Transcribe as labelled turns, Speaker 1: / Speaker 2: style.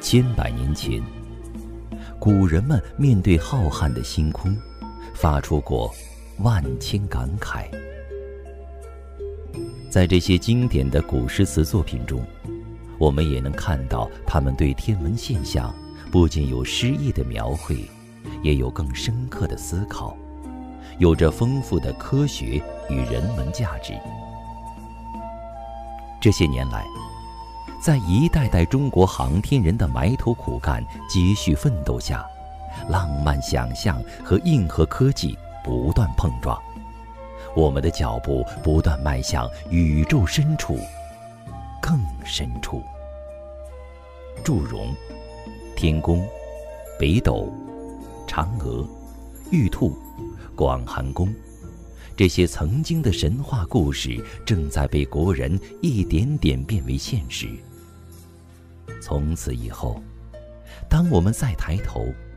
Speaker 1: 千百年前，古人们面对浩瀚的星空，发出过万千感慨。在这些经典的古诗词作品中，我们也能看到他们对天文现象不仅有诗意的描绘，也有更深刻的思考，有着丰富的科学与人文价值。这些年来，在一代代中国航天人的埋头苦干、接续奋斗下，浪漫想象和硬核科技不断碰撞，我们的脚步不断迈向宇宙深处，更深处。祝融、天宫、北斗、嫦娥、玉兔、广寒宫，这些曾经的神话故事正在被国人一点点变为现实。从此以后，当我们再抬头，